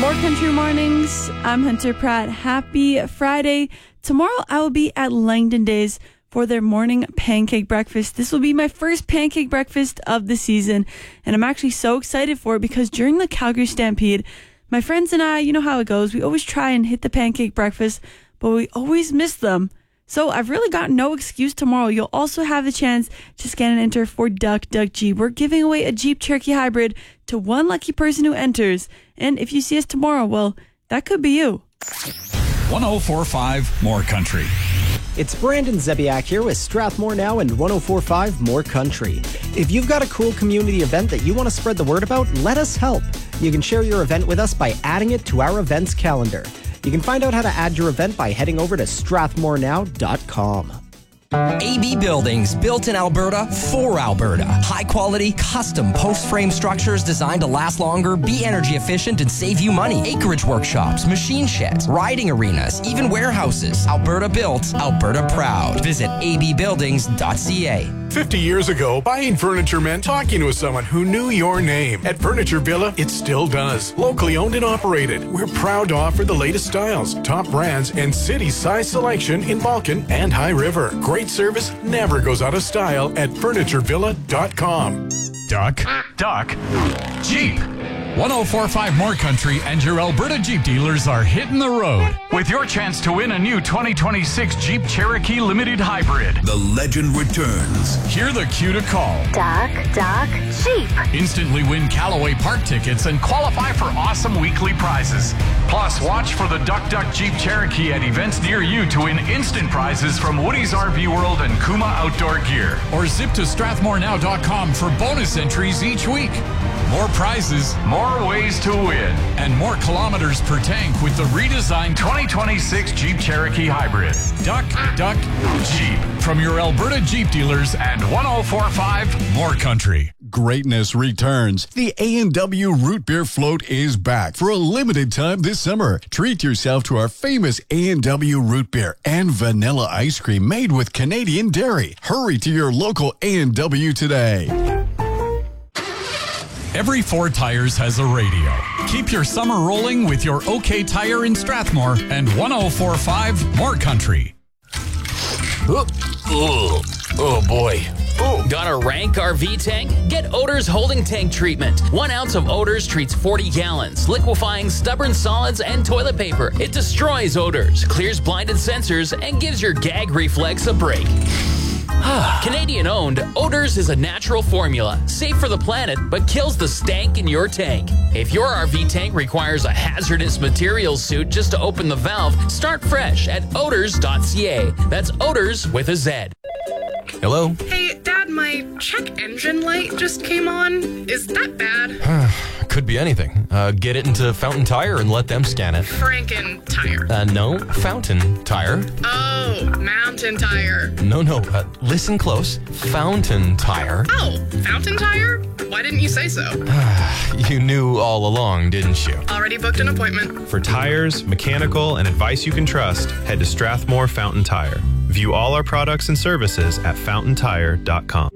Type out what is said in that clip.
More Country Mornings. I'm Hunter Pratt. Happy Friday. Tomorrow I will be at Langdon Days for their morning pancake breakfast. This will be my first pancake breakfast of the season, and I'm actually so excited for it because during the Calgary Stampede, my friends and I, you know how it goes, we always try and hit the pancake breakfast, but we always miss them. So I've really got no excuse tomorrow. You'll also have the chance to scan and enter for Duck Jeep. We're giving away a Jeep Cherokee Hybrid to one lucky person who enters. And if you see us tomorrow, well, that could be you. 104.5 More Country. It's Brandon Zebiak here with Strathmore Now and 104.5 More Country. If you've got a cool community event that you want to spread the word about, let us help. You can share your event with us by adding it to our events calendar. You can find out how to add your event by heading over to strathmorenow.com. AB Buildings, built in Alberta for Alberta. High quality, custom post frame structures designed to last longer, be energy efficient, and save you money. Acreage workshops, machine sheds, riding arenas, even warehouses. Alberta built, Alberta proud. Visit abbuildings.ca. 50 years ago, buying furniture meant talking with someone who knew your name. At Furniture Villa, it still does. Locally owned and operated, we're proud to offer the latest styles, top brands, and city-size selection in Vulcan and High River. Great service never goes out of style at FurnitureVilla.com. Duck, Jeep. 104.5 More Country and your Alberta Jeep dealers are hitting the road with your chance to win a new 2026 Jeep Cherokee Limited Hybrid. The legend returns. Hear the cue to call. Duck, Jeep. Instantly win Callaway Park tickets and qualify for awesome weekly prizes. Plus, watch for the Duck Jeep Cherokee at events near you to win instant prizes from Woody's RV World and Kuma Outdoor Gear. Or zip to strathmorenow.com for bonus entries each week. More prizes, more ways to win, and more kilometers per tank with the redesigned 2026 Jeep Cherokee Hybrid. Duck, Jeep. From your Alberta Jeep dealers and 104.5 More Country. Greatness returns. The A&W Root Beer Float is back for a limited time this summer. Treat yourself to our famous A&W Root Beer and vanilla ice cream made with Canadian dairy. Hurry to your local A&W today. Every Ford Tires has a radio. Keep your summer rolling with your OK Tire in Strathmore and 104.5 More Country. Oh boy. Got a rank RV tank? Get Odor's Holding Tank Treatment. 1 ounce of Odor's treats 40 gallons, liquefying stubborn solids and toilet paper. It destroys odors, clears blinded sensors, and gives your gag reflex a break. Canadian owned, Odors is a natural formula, safe for the planet, but kills the stank in your tank. If your RV tank requires a hazardous materials suit just to open the valve, start fresh at odors.ca. That's Odors with a Z. Hello? Hey, Dad, my check engine light just came on. Is that bad? Could be anything. Get it into Fountain Tire and let them scan it. Franken Tire. No, Fountain Tire. Oh, Mountain Tire. No, listen close. Fountain Tire. Oh, Fountain Tire? Why didn't you say so? You knew all along, didn't you? Already booked an appointment. For tires, mechanical, and advice you can trust, head to Strathmore Fountain Tire. View all our products and services at fountaintire.com.